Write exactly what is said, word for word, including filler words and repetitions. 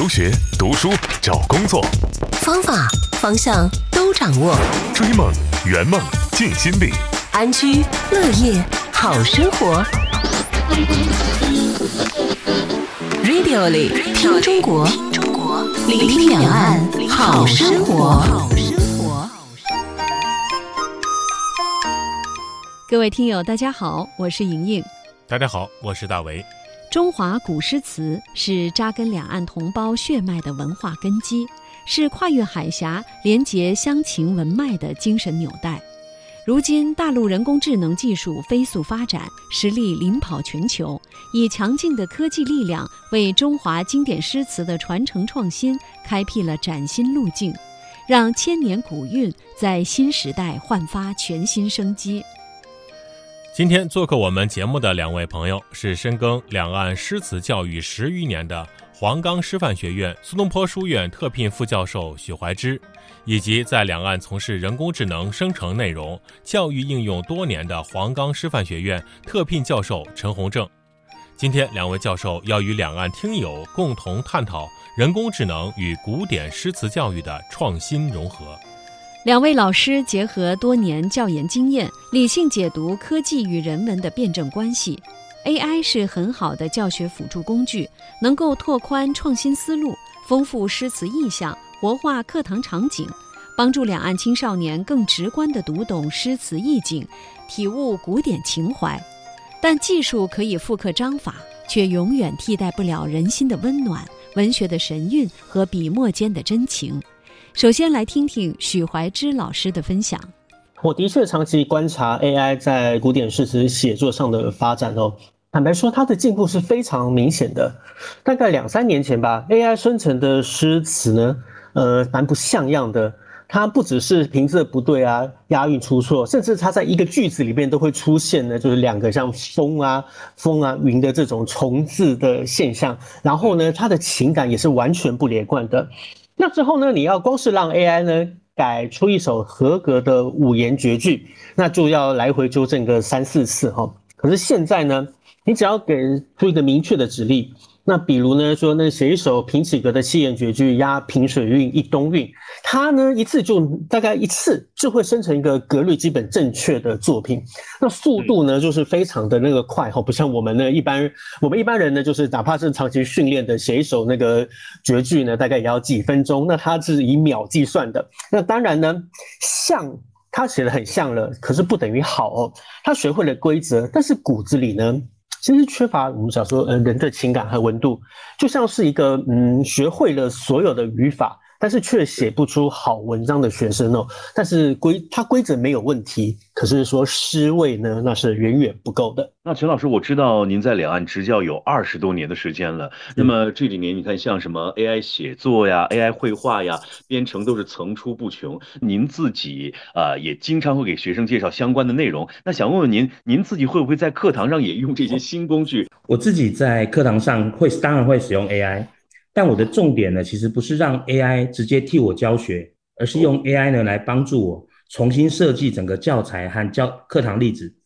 留学、读书、找工作， 方法、方向都掌握。 追梦、圆梦、尽心力， 安居乐业好生活。Radio 里听中国，聆听两岸好生活。 各位听友大家好，我是莹莹。 大家好，我是大为。 中华古诗词是扎根两岸同胞血脉的文化根基，是跨越海峡连结乡情文脉的精神纽带。如今大陆人工智能技术飞速发展，实力领跑全球，以强劲的科技力量为中华经典诗词的传承创新开辟了崭新路径，让千年古韵在新时代焕发全新生机。 今天做客我们节目的两位朋友是深耕两岸诗词教育十余年的黄冈师范学院苏东坡书院特聘副教授许怀之，以及在两岸从事人工智能生成内容教育应用多年的黄冈师范学院特聘教授陈洪正。今天两位教授要与两岸听友共同探讨人工智能与古典诗词教育的创新融合。 两位老师结合多年教研经验，理性解读科技与人文的辩证关系。A I 是很好的教学辅助工具，能够拓宽创新思路，丰富诗词意象，活化课堂场景，帮助两岸青少年更直观地读懂诗词意境，体悟古典情怀。但技术可以复刻章法，却永远替代不了人心的温暖、文学的神韵和笔墨间的真情。首先来听听许怀之老师的分享。 我的确长期观察 A I 在古典诗词写作上的发展哦，坦白说它的进步是非常明显的。大概两三年前吧， A I 生成的诗词呢，呃，蛮不像样的。它不只是平仄不对啊，押韵出错，甚至它在一个句子里面都会出现呢，就是两个像风啊、风啊、云的这种重字的现象。然后呢，它的情感也是完全不连贯的。那之后呢，你要光是让 A I 呢改出一首合格的五言绝句，那就要来回纠正个三四次哈。可是现在呢，你只要给出一个明确的指令，那比如呢说呢写一首平起格的七言绝句，押平水韵一东韵，它呢一次就大概一次就会生成一个格律基本正确的作品。那速度呢就是非常的那个快哈，不像我们呢一般我们一般人呢就是哪怕是长期训练的写一首那个绝句呢，大概也要几分钟，那它是以秒计算的。那当然呢，像他写的很像了，可是不等于好哦。他学会了规则，但是骨子里呢，其实缺乏我们讲说，呃，人的情感和温度，就像是一个嗯，学会了所有的语法，但是却写不出好文章的学生哦。但是规他规则没有问题，可是说诗味呢，那是远远不够的。 那陈老师，我知道您在两岸执教有二十多年的时间了。那么这几年，你看像什么 A I 写作呀、A I 绘画呀、编程都是层出不穷。您自己啊、呃、也经常会给学生介绍相关的内容。那想问问您，您自己会不会在课堂上也用这些新工具？ 我自己在课堂上会当然会使用 A I， 但我的重点呢，其实不是让 A I 直接替我教学，而是用 A I 呢来帮助我重新设计整个教材和教课堂例子。